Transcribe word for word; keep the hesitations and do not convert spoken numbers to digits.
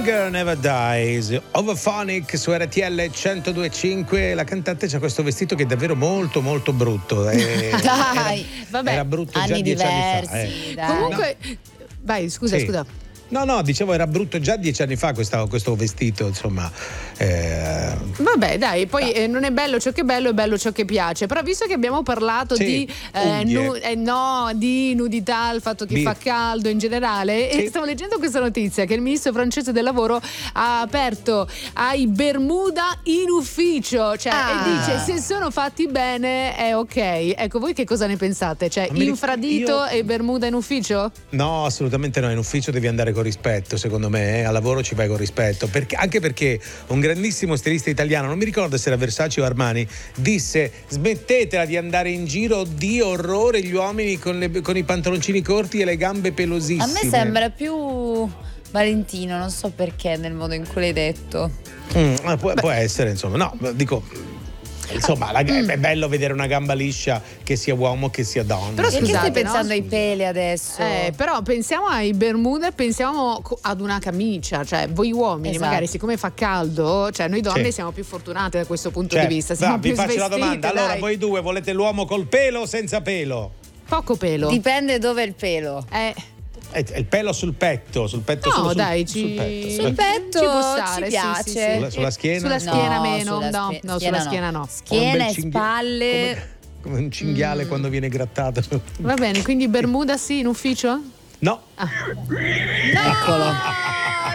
Hunger Never Dies, Overphonic su R T L centodue e cinque. La cantante c'ha questo vestito che è davvero molto molto brutto. Eh, Dai, era, vabbè, era brutto già anni dieci diversi, anni fa. Eh. dai. Comunque, vai, scusa, Sì. scusa. No, no, dicevo era brutto già dieci anni fa questa, questo vestito, insomma. Eh, Vabbè, dai, poi eh, non è bello ciò che è bello, è bello ciò che piace. Però visto che abbiamo parlato Sì, di eh, unghie. nu- eh, no, di nudità, il fatto che Di- fa caldo in generale, Sì. e stavo leggendo questa notizia che il ministro francese del lavoro ha aperto ai Bermuda in ufficio, cioè Ah. e dice se sono fatti bene è ok. Ecco, voi che cosa ne pensate? Cioè Ma mi- infradito io- e Bermuda in ufficio? No, assolutamente no, in ufficio devi andare con rispetto, secondo me, eh. Al lavoro ci vai con rispetto, perché, anche perché un grandissimo stilista italiano, non mi ricordo se era Versace o Armani, disse smettetela di andare in giro di orrore gli uomini con, le- con i pantaloncini corti e le gambe pelosissime. A me sembra più Valentino, non so perché nel modo in cui l'hai detto. Mm, ma può, può essere, insomma, no, dico... Insomma, la- è bello vedere una gamba liscia, che sia uomo che sia donna. Però Perché scusate, stai pensando no? ai peli adesso? Eh, però pensiamo ai Bermuda e pensiamo co- ad una camicia, cioè voi uomini Esatto. magari siccome fa caldo, cioè noi donne Sì. siamo più fortunate da questo punto Cioè, di vista, va, siamo vi più faccio la svestite, domanda. Allora, dai. voi due volete l'uomo col pelo o senza pelo? Poco pelo. Dipende dove è il pelo. Eh, Eh, il pelo sul petto, sul petto no, solo sul, dai, sul ci... petto. Sul petto ci può stare, ci sì, piace. sì, sì. Sulla- sulla schiena? Sulla No, schiena meno, sulla no, spie- no, schiena sulla schiena no. Come un Schiena bel e cinghi- spalle. Come, come un cinghiale Mm. quando viene grattato. Va bene, quindi Bermuda sì in ufficio? No. Ah. No!